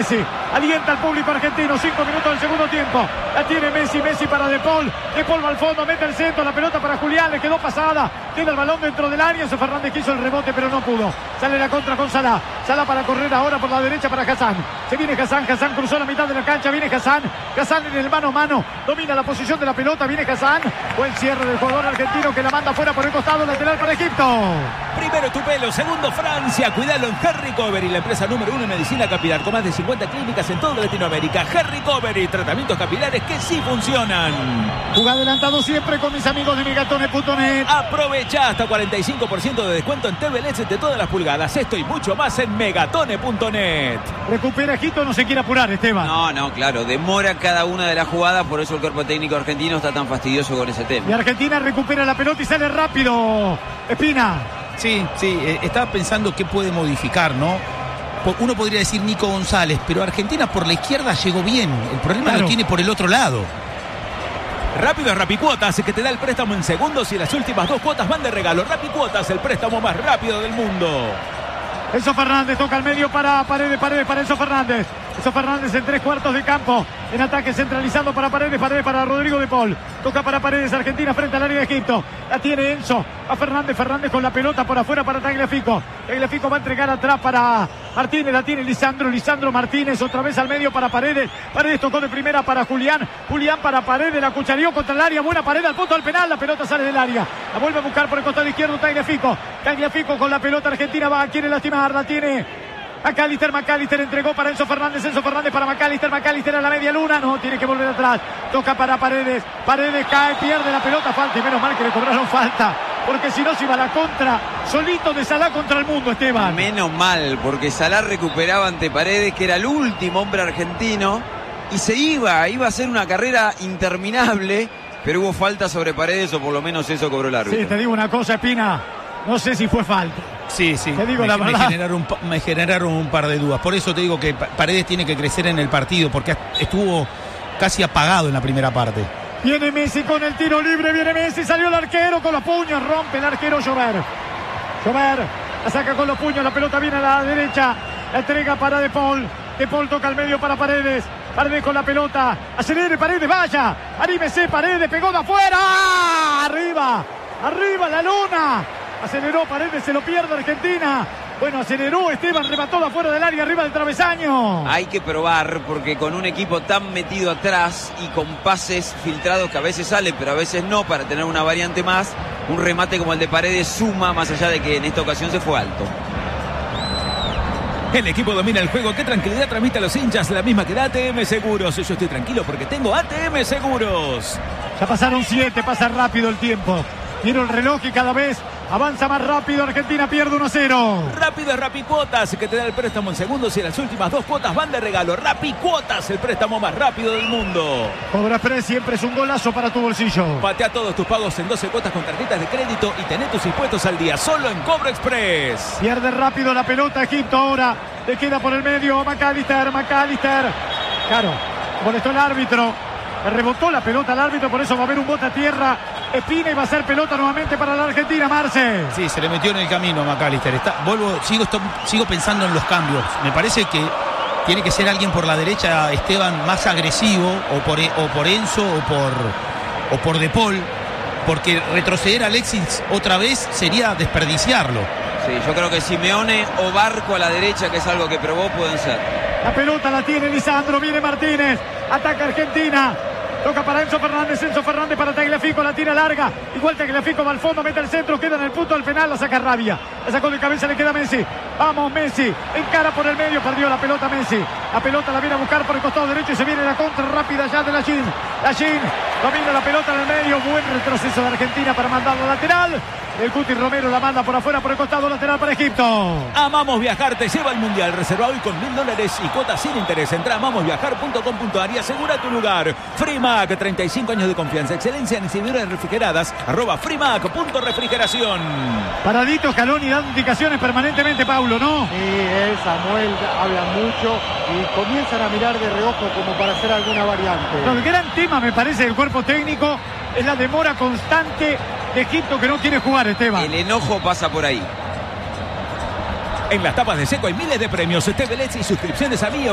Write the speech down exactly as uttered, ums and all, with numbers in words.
Messi. Alienta al público argentino. Cinco minutos del segundo tiempo. La tiene Messi. Messi para De Paul. De Paul va al fondo. Mete el centro. La pelota para Julián. Le quedó pasada. Queda el balón dentro del área. Enzo Fernández quiso el rebote, pero no pudo. Sale la contra con Salah. Salah para correr ahora por la derecha para Hassan. Se viene Hassan. Hassan cruzó la mitad de la cancha. Viene Hassan. Hassan en el mano a mano. Domina la posición de la pelota. Viene Hassan. Buen cierre del jugador argentino que la manda fuera por el costado lateral para Egipto. Primero Tupelo, segundo Francia. Cuidalo en Hair Recovery, la empresa número uno en medicina capilar, con más de cincuenta clínicas en toda Latinoamérica. Hair Recovery, tratamientos capilares que sí funcionan. Juega adelantado siempre con mis amigos de Megatone punto net. Aprovecha hasta cuarenta y cinco por ciento de descuento en T V L E D de todas las pulgadas. Esto y mucho más en Megatone punto net. Recupera Egipto, no se quiere apurar, Esteban. No, no, claro, demora cada una de las jugadas, por eso el cuerpo técnico argentino está tan fastidioso con ese tema. Y Argentina recupera la pelota y sale rápido. Espina. Sí, sí, eh, estaba pensando qué puede modificar, ¿no? Uno podría decir Nico González, pero Argentina por la izquierda llegó bien. El problema Claro. lo tiene por el otro lado. Rápido es Rapicuotas, que te da el préstamo en segundos y las últimas dos cuotas van de regalo. Rapicuotas, el préstamo más rápido del mundo. Enzo Fernández toca al medio para Paredes, Paredes para Enzo Fernández. Enzo Fernández en tres cuartos de campo. En ataque centralizado para Paredes, Paredes para Rodrigo de Paul. Toca para Paredes, Argentina frente al área de Egipto. La tiene Enzo. A Fernández, Fernández con la pelota por afuera para Tagliafico. Tagliafico va a entregar atrás para Martínez. La tiene Lisandro, Lisandro Martínez. Otra vez al medio para Paredes. Paredes tocó de primera para Julián. Julián para Paredes. La cuchareó contra el área. Buena Paredes al punto del penal. La pelota sale del área. La vuelve a buscar por el costado izquierdo Tagliafico. Tagliafico con la pelota. Argentina va, quiere lastimar. La tiene McAllister, McAllister entregó para Enzo Fernández, Enzo Fernández para McAllister, McAllister a la media luna, no, tiene que volver atrás, toca para Paredes, Paredes cae, pierde la pelota, falta, y menos mal que le cobraron falta, porque si no se iba a la contra, solito de Salah contra el mundo, Esteban. Menos mal, porque Salah recuperaba ante Paredes, que era el último hombre argentino, y se iba, iba a ser una carrera interminable, pero hubo falta sobre Paredes, o por lo menos eso cobró el árbitro. Sí, te digo una cosa, Espina, no sé si fue falta. Sí, sí. Te digo me, la me verdad. generaron, un, me generaron un par de dudas. Por eso te digo que Paredes tiene que crecer en el partido, porque estuvo casi apagado en la primera parte. Viene Messi con el tiro libre, viene Messi, salió el arquero con los puños, rompe el arquero Llover. Llover la saca con los puños, la pelota viene a la derecha, la entrega para De Paul. De Paul toca al medio para Paredes. Paredes con la pelota, acelere Paredes, vaya, anímese Paredes, pegó de afuera, arriba, arriba la luna. Aceleró Paredes, se lo pierde Argentina. Bueno, aceleró Esteban, remató de afuera del área, arriba del travesaño. Hay que probar, porque con un equipo tan metido atrás y con pases filtrados que a veces salen, pero a veces no, para tener una variante más, un remate como el de Paredes suma, más allá de que en esta ocasión se fue alto. El equipo domina el juego. Qué tranquilidad transmite a los hinchas, la misma que da A T M Seguros. Yo estoy tranquilo porque tengo A T M Seguros. Ya pasaron siete, pasa rápido el tiempo. Miro el reloj y cada vez avanza más rápido. Argentina pierde uno a cero. Rápido es Rapicuotas, que te da el préstamo en segundos y las últimas dos cuotas van de regalo. Rapicuotas, el préstamo más rápido del mundo. Cobra Express siempre es un golazo para tu bolsillo. Patea todos tus pagos en doce cuotas con tarjetas de crédito y tené tus impuestos al día solo en Cobra Express. Pierde rápido la pelota Egipto ahora. Le queda por el medio McAllister, McAllister. Claro, molestó el árbitro. Le rebotó la pelota al árbitro, por eso va a haber un bote a tierra. Espina y va a ser pelota nuevamente para la Argentina, Marce. Sí, se le metió en el camino a McAllister. Está, vuelvo, sigo, esto, sigo pensando en los cambios. Me parece que tiene que ser alguien por la derecha, Esteban, más agresivo, o por, o por Enzo o por, o por De Paul, porque retroceder a Alexis otra vez sería desperdiciarlo. Sí, yo creo que Simeone o Barco a la derecha, que es algo que probó, pueden ser. La pelota la tiene Lisandro, viene Martínez, ataca Argentina. Toca para Enzo Fernández, Enzo Fernández para Tagliafico, la tira larga. Igual Tagliafico va al fondo, mete el centro, queda en el punto del penal, la saca Rabia. La sacó de cabeza, le queda Messi. Vamos Messi, encara por el medio, perdió la pelota Messi. La pelota la viene a buscar por el costado derecho y se viene la contra rápida ya de la Lachin. Lachin domina la pelota en el medio, buen retroceso de Argentina para mandarlo lateral. El Cuti Romero la manda por afuera por el costado lateral para Egipto. Amamos Viajar te lleva al Mundial. Reserva hoy con mil dólares y cuotas sin interés. Entra a amamos viajar punto com punto a r y asegura tu lugar. Freemac, treinta y cinco años de confianza. Excelencia en distribuidores refrigeradas. Arroba Freemac punto refrigeración. Paradito Scaloni dando indicaciones permanentemente, Paulo, ¿no? Sí, él, Samuel, habla mucho y comienzan a mirar de reojo como para hacer alguna variante. No, el gran tema, me parece, del cuerpo técnico es la demora constante de Egipto que no quiere jugar, Esteban. El enojo pasa por ahí. En las tapas de Seco hay miles de premios. T V L E D y suscripciones a Mio.